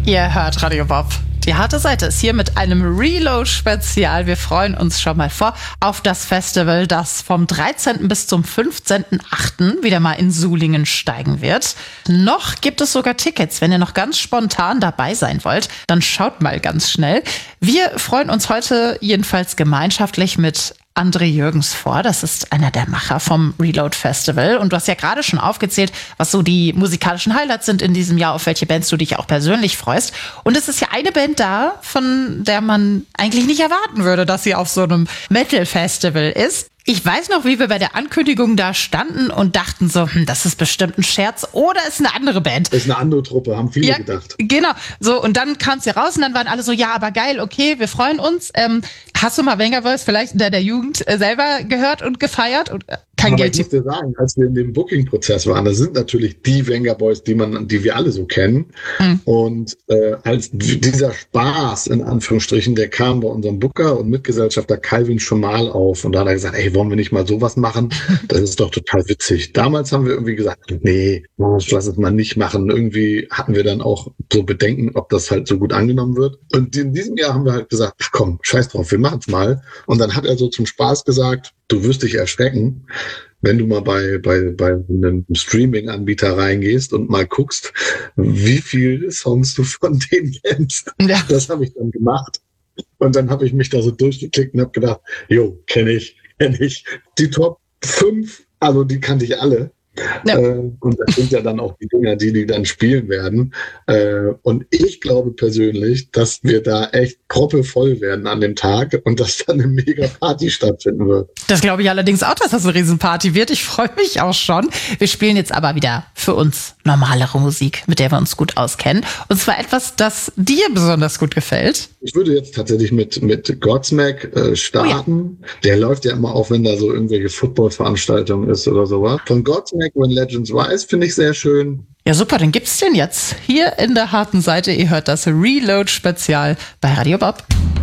Ihr hört Radio Bob. Die harte Seite ist hier mit einem Reload-Spezial. Wir freuen uns schon mal vor auf das Festival, das vom 13. bis zum 15.8. wieder mal in Sulingen steigen wird. Noch gibt es sogar Tickets. Wenn ihr noch ganz spontan dabei sein wollt, dann schaut mal ganz schnell. Wir freuen uns heute jedenfalls gemeinschaftlich mit André Jürgens vor. Das ist einer der Macher vom Reload Festival. Und du hast ja gerade schon aufgezählt, was so die musikalischen Highlights sind in diesem Jahr, auf welche Bands du dich auch persönlich freust. Und es ist ja eine Band da, von der man eigentlich nicht erwarten würde, dass sie auf so einem Metal-Festival ist. Ich weiß noch, wie wir bei der Ankündigung da standen und dachten so, das ist bestimmt ein Scherz oder ist eine andere Band. Das ist eine andere Truppe, haben viele gedacht. Genau. So, und dann kam es ja raus und dann waren alle so, ja, aber geil, okay, wir freuen uns. Hast du mal Vengaboys vielleicht in der Jugend selber gehört und gefeiert? Und, kein aber Geld. Ich muss dir sagen, als wir in dem Booking-Prozess waren, das sind natürlich die Vengaboys, die wir alle so kennen. Und als dieser Spaß, in Anführungsstrichen, der kam bei unserem Booker und Mitgesellschafter Calvin schon mal auf. Und da hat er gesagt, ey, wollen wir nicht mal sowas machen? Das ist doch total witzig. Damals haben wir irgendwie gesagt, nee, lass es mal nicht machen. Irgendwie hatten wir dann auch so Bedenken, ob das halt so gut angenommen wird. Und in diesem Jahr haben wir halt gesagt, ach komm, scheiß drauf, wir machen es mal. Und dann hat er so zum Spaß gesagt, du wirst dich erschrecken, wenn du mal bei einem Streaming-Anbieter reingehst und mal guckst, wie viele Songs du von denen kennst. Ja. Das habe ich dann gemacht. Und dann habe ich mich da so durchgeklickt und habe gedacht, jo, kenn ich. Die Top 5, also die kannte ich alle. Ja. Und das sind ja dann auch die Dinger, die dann spielen werden. Und ich glaube persönlich, dass wir da echt proppevoll werden an dem Tag und dass da eine mega Party stattfinden wird. Das glaube ich allerdings auch, dass das eine Riesenparty wird. Ich freue mich auch schon. Wir spielen jetzt aber wieder für uns normalere Musik, mit der wir uns gut auskennen. Und zwar etwas, das dir besonders gut gefällt. Ich würde jetzt tatsächlich mit Godsmack starten. Oh ja. Der läuft ja immer auf, wenn da so irgendwelche Football-Veranstaltungen ist oder sowas. Von Godsmack, When Legends Rise, finde ich sehr schön. Ja, super, dann gibt's den jetzt hier in der harten Seite. Ihr hört das Reload-Spezial bei Radio Bob.